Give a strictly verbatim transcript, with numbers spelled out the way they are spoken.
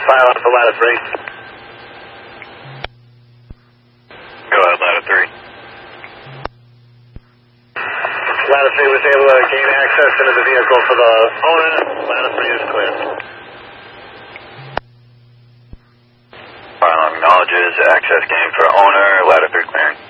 pilot for ladder three. Go ahead, ladder three. Ladder three was able to gain access into the vehicle for the owner. Ladder three is clear. Pilot acknowledges access gained for owner, ladder three clearing.